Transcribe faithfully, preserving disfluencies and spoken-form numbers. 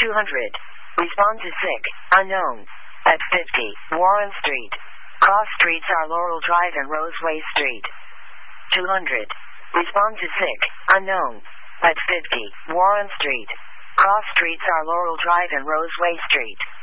two hundred. Respond to sick, unknown. At fifty, Warren Street. Cross streets are Laurel Drive and Roseway Street. two hundred. Respond to sick, unknown. At fifty, Warren Street. Cross streets are Laurel Drive and Roseway Street.